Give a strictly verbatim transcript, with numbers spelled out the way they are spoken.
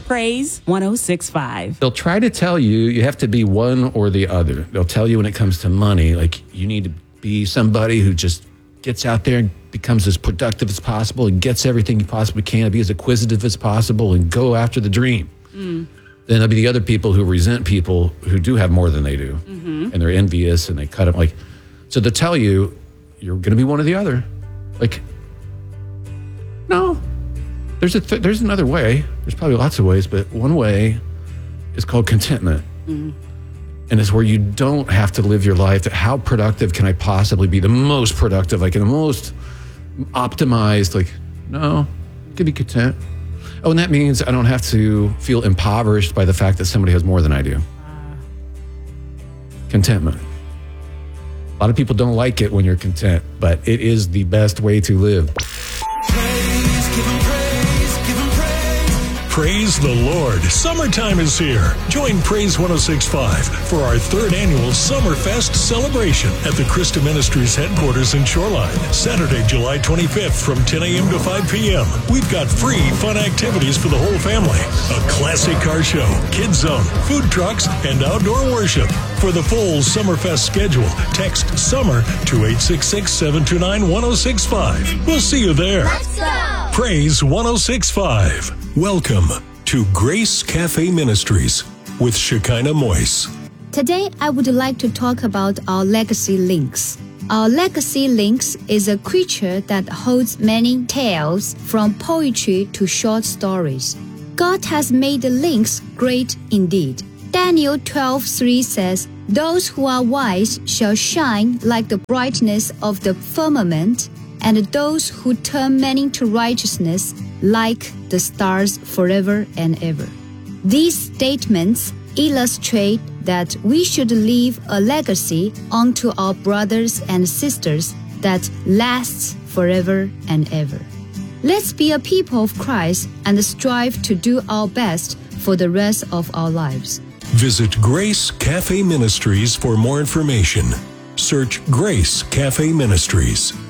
Praise one oh six point five. They'll try to tell you you have to be one or the other. They'll tell you when it comes to money, like you need to be somebody who just gets out there and becomes as productive as possible and gets everything you possibly can to be as acquisitive as possible and go after the dream. Mm. Then there'll be the other people who resent people who do have more than they do. Mm-hmm. And they're envious and they cut them. Like, so they'll tell you you're going to be one or the other. Like, no. There's a th- there's another way. There's probably lots of ways, but one way is called contentment. Mm-hmm. And it's where you don't have to live your life. How productive can I possibly be? The most productive, like in the most optimized, like, no, I can be content. Oh, and that means I don't have to feel impoverished by the fact that somebody has more than I do. Contentment. A lot of people don't like it when you're content, but it is the best way to live. Praise, give him praise, give him praise. Praise the Lord. Summertime is here. Join Praise one oh six point five for our third annual Summerfest celebration at the Christa Ministries headquarters in Shoreline. Saturday, July twenty-fifth from ten a.m. to five p.m. We've got free fun activities for the whole family. A classic car show, kids zone, food trucks, and outdoor worship. For the full Summerfest schedule, text SUMMER to eight six six, seven two nine, one oh six five. We'll see you there. Let's go! Praise one oh six point five. Welcome to Grace Cafe Ministries with Shekinah Moise. Today, I would like to talk about our legacy lynx. Our legacy lynx is a creature that holds many tales, from poetry to short stories. God has made the lynx great indeed. Daniel twelve three says, "Those who are wise shall shine like the brightness of the firmament, and those who turn many to righteousness like the stars forever and ever." These statements illustrate that we should leave a legacy unto our brothers and sisters that lasts forever and ever. Let's be a people of Christ and strive to do our best for the rest of our lives. Visit Grace Cafe Ministries for more information. Search Grace Cafe Ministries.